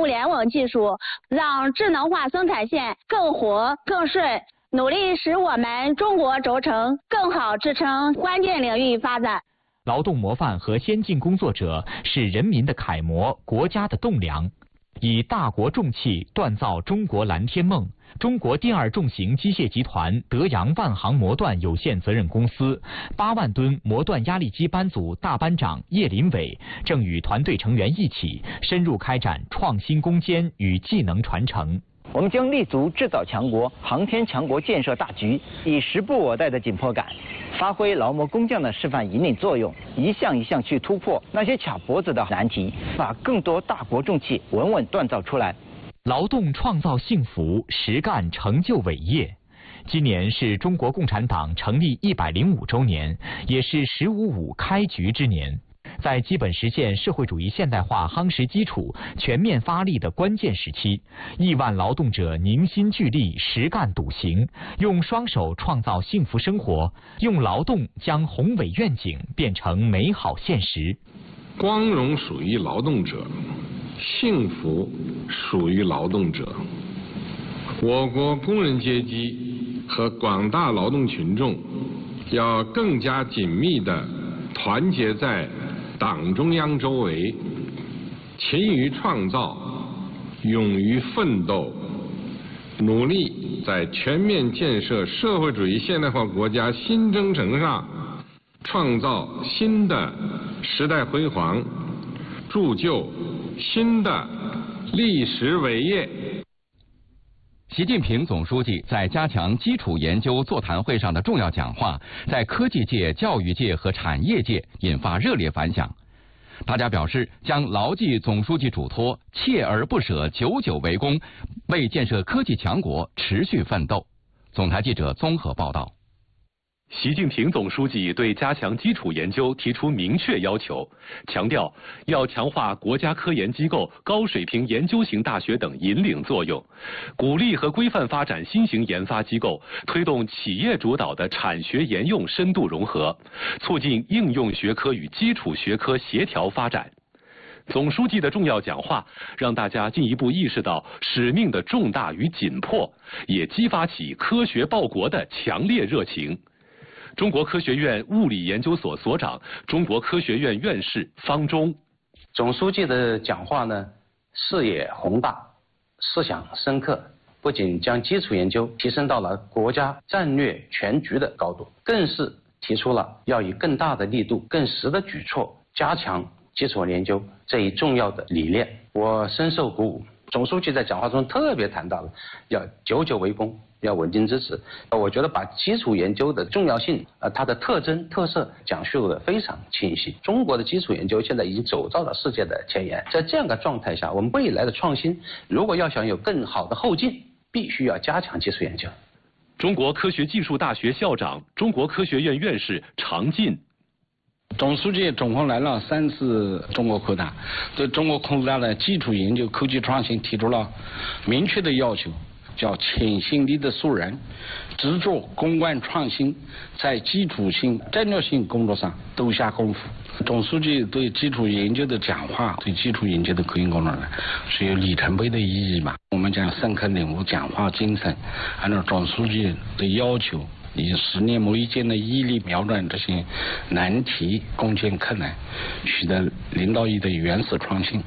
联网技术，让智能化生产线更活更顺，努力使我们中国轴承更好支撑关键领域发展。 劳动模范和先进工作者是人民的楷模，国家的栋梁。以大国重器锻造中国蓝天梦，中国第二重型机械集团德阳万航模锻有限责任公司8万吨模锻压力机班组大班长叶林伟正与团队成员一起深入开展创新攻坚与技能传承。 我们将立足制造强国、航天强国建设大局，以时不我待的紧迫感，发挥劳模工匠的示范引领作用，一项一项去突破那些卡脖子的难题，把更多大国重器稳稳锻造出来。 劳动创造幸福，实干成就伟业。今年是中国共产党成立105周年，也是“15.5”开局之年。在基本实现社会主义现代化夯实基础、全面发力的关键时期，亿万劳动者凝心聚力、实干笃行，用双手创造幸福生活，用劳动将宏伟愿景变成美好现实。 光荣属于劳动者，幸福属于劳动者。我国工人阶级和广大劳动群众要更加紧密地团结在党中央周围，勤于创造，勇于奋斗，努力在全面建设社会主义现代化国家新征程上创造新的时代辉煌，铸就新的历史伟业。 习近平总书记在加强基础研究座谈会上的重要讲话，在科技界、教育界和产业界引发热烈反响。大家表示将牢记总书记嘱托，锲而不舍，久久为功，为建设科技强国持续奋斗。总台记者综合报道。 习近平总书记对加强基础研究提出明确要求，强调要强化国家科研机构、高水平研究型大学等引领作用，鼓励和规范发展新型研发机构，推动企业主导的产学研用深度融合，促进应用学科与基础学科协调发展。总书记的重要讲话让大家进一步意识到使命的重大与紧迫，也激发起科学报国的强烈热情。中国科学院物理研究所所长、中国科学院院士方忠。 总书记的讲话呢，视野宏大，思想深刻，不仅将基础研究提升到了国家战略全局的高度，更是提出了要以更大的力度、更实的举措加强基础研究这一重要的理念。我深受鼓舞。总书记在讲话中特别谈到了要久久为功，要稳定支持。我觉得把基础研究的重要性它的特征特色讲述得非常清晰。中国的基础研究现在已经走到了世界的前沿，在这样的状态下，我们未来的创新如果要想有更好的后劲，必须要加强基础研究。 中国科学技术大学校长、中国科学院院士常进。 总书记总共来了3次中国科大，对中国科大的基础研究、科技创新提出了明确的要求，叫潜心力的素人，执着攻关创新，在基础性、战略性工作上都下功夫。总书记对基础研究的讲话，对基础研究的科研工作呢，是有里程碑的意义嘛。我们将深刻领悟讲话精神，按照总书记的要求，以10年磨一剑的毅力瞄准这些难题，攻坚克难，取得领导意义的原始创新。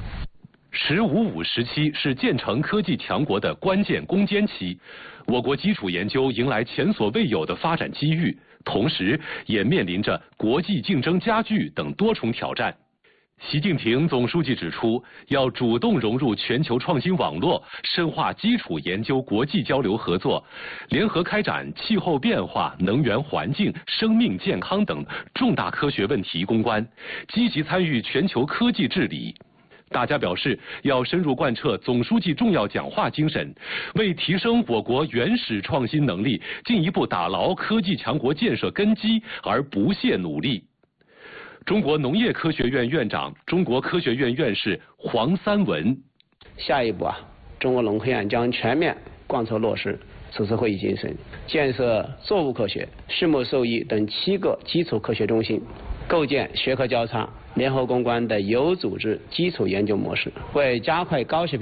“15.5”时期是建成科技强国的关键攻坚期，我国基础研究迎来前所未有的发展机遇，同时也面临着国际竞争加剧等多重挑战。习近平总书记指出，要主动融入全球创新网络，深化基础研究国际交流合作，联合开展气候变化、能源环境、生命健康等重大科学问题攻关，积极参与全球科技治理。大家表示，要深入贯彻总书记重要讲话精神，为提升我国原始创新能力，进一步打牢科技强国建设根基而不懈努力。中国农业科学院院长、中国科学院院士黄三文。 下一步中国农科院将全面贯彻落实此次会议精神，建设作物科学、畜牧兽医等7个基础科学中心，构建学科交叉、联合攻关的有组织基础研究模式，为加快高水平